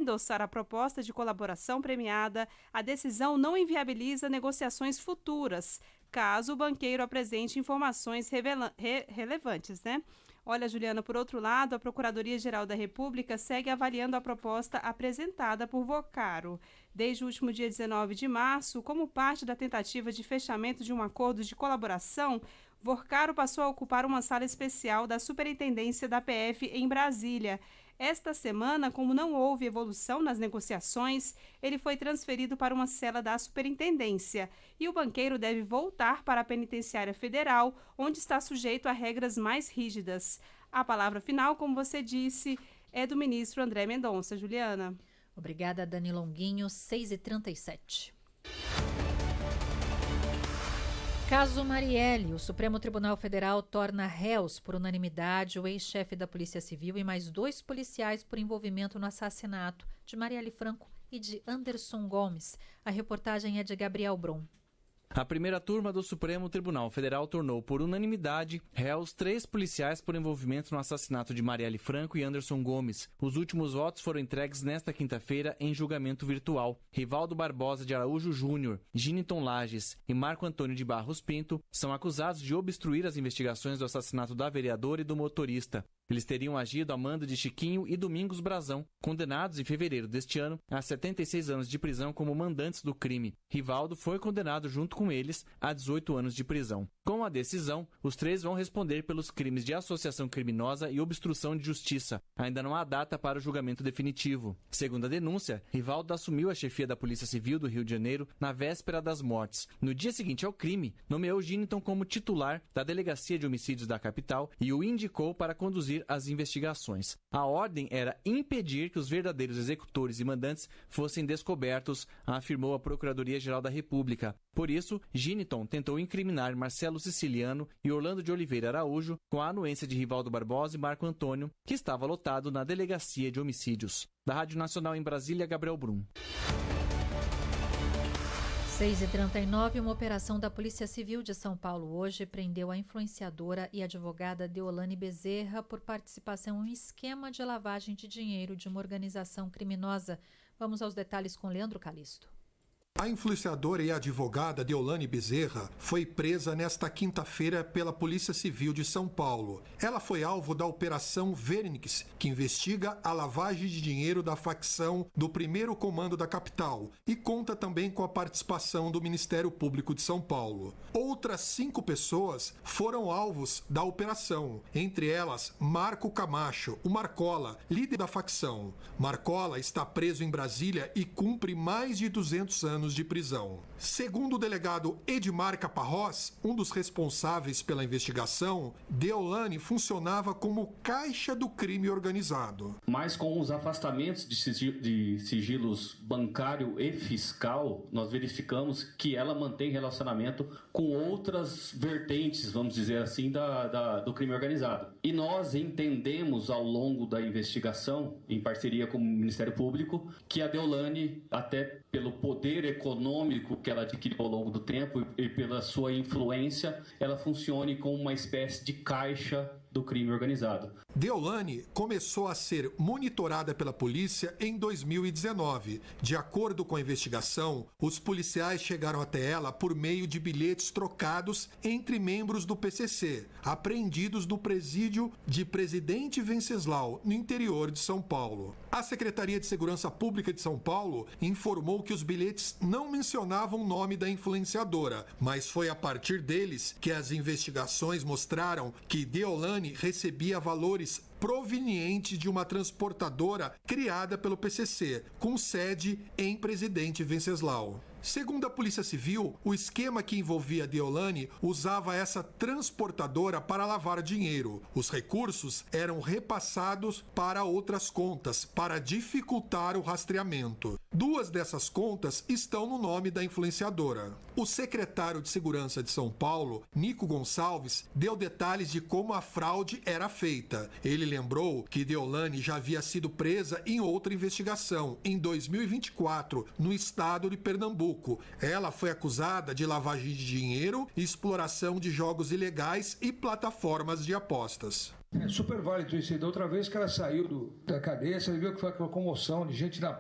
endossar a proposta de colaboração premiada, a decisão não inviabiliza negociações futuras, caso o banqueiro apresente informações relevantes, né? Olha, Juliana, por outro lado, a Procuradoria-Geral da República segue avaliando a proposta apresentada por Vocaro. Desde o último dia 19 de março, como parte da tentativa de fechamento de um acordo de colaboração, Vocaro passou a ocupar uma sala especial da Superintendência da PF em Brasília. Esta semana, como não houve evolução nas negociações, ele foi transferido para uma cela da Superintendência e o banqueiro deve voltar para a Penitenciária Federal, onde está sujeito a regras mais rígidas. A palavra final, como você disse, é do ministro André Mendonça. Juliana. Obrigada, Dani Longuinho, 6h37. Caso Marielle, o Supremo Tribunal Federal torna réus por unanimidade o ex-chefe da Polícia Civil e mais 2 policiais por envolvimento no assassinato de Marielle Franco e de Anderson Gomes. A reportagem é de Gabriel Brum. A primeira turma do Supremo Tribunal Federal tornou por unanimidade réus 3 policiais por envolvimento no assassinato de Marielle Franco e Anderson Gomes. Os últimos votos foram entregues nesta quinta-feira em julgamento virtual. Rivaldo Barbosa de Araújo Júnior, Giniton Lages e Marco Antônio de Barros Pinto são acusados de obstruir as investigações do assassinato da vereadora e do motorista. Eles teriam agido a mando de Chiquinho e Domingos Brazão, condenados em fevereiro deste ano a 76 anos de prisão como mandantes do crime. Rivaldo foi condenado junto com eles a 18 anos de prisão. Com a decisão, os 3 vão responder pelos crimes de associação criminosa e obstrução de justiça. Ainda não há data para o julgamento definitivo. Segundo a denúncia, Rivaldo assumiu a chefia da Polícia Civil do Rio de Janeiro na véspera das mortes. No dia seguinte ao crime, nomeou Giniton como titular da Delegacia de Homicídios da capital e o indicou para conduzir as investigações. A ordem era impedir que os verdadeiros executores e mandantes fossem descobertos, afirmou a Procuradoria-Geral da República. Por isso, Giniton tentou incriminar Marcelo Siciliano e Orlando de Oliveira Araújo com a anuência de Rivaldo Barbosa e Marco Antônio, que estava lotado na Delegacia de Homicídios. Da Rádio Nacional em Brasília, Gabriel Brum. 6h39, uma operação da Polícia Civil de São Paulo hoje prendeu a influenciadora e advogada Deolane Bezerra por participação em um esquema de lavagem de dinheiro de uma organização criminosa. Vamos aos detalhes com Leandro Calisto. A influenciadora e advogada Deolane Bezerra foi presa nesta quinta-feira pela Polícia Civil de São Paulo. Ela foi alvo da Operação Vernix, que investiga a lavagem de dinheiro da facção do primeiro comando da capital e conta também com a participação do Ministério Público de São Paulo. Outras 5 pessoas foram alvos da operação, entre elas Marco Camacho, o Marcola, líder da facção. Marcola está preso em Brasília e cumpre mais de 200 anos de prisão. Segundo o delegado Edmar Caparrós, um dos responsáveis pela investigação, Deolane funcionava como caixa do crime organizado. Mas com os afastamentos de sigilos bancário e fiscal, nós verificamos que ela mantém relacionamento com outras vertentes, vamos dizer assim, do crime organizado. E nós entendemos ao longo da investigação, em parceria com o Ministério Público, que a Deolane, até pelo poder econômico que ela adquiriu ao longo do tempo e pela sua influência, ela funcione como uma espécie de caixa do crime organizado. Deolane começou a ser monitorada pela polícia em 2019. De acordo com a investigação, os policiais chegaram até ela por meio de bilhetes trocados entre membros do PCC, apreendidos no presídio de Presidente Venceslau, no interior de São Paulo. A Secretaria de Segurança Pública de São Paulo informou que os bilhetes não mencionavam o nome da influenciadora, mas foi a partir deles que as investigações mostraram que Deolane recebia valores provenientes de uma transportadora criada pelo PCC, com sede em Presidente Venceslau. Segundo a Polícia Civil, o esquema que envolvia Deolane usava essa transportadora para lavar dinheiro. Os recursos eram repassados para outras contas, para dificultar o rastreamento. 2 dessas contas estão no nome da influenciadora. O secretário de Segurança de São Paulo, Nico Gonçalves, deu detalhes de como a fraude era feita. Ele lembrou que Deolane já havia sido presa em outra investigação, em 2024, no estado de Pernambuco. Ela foi acusada de lavagem de dinheiro, exploração de jogos ilegais e plataformas de apostas. É super válido isso aí. Da outra vez que ela saiu da cadeia, você viu que foi aquela comoção de gente na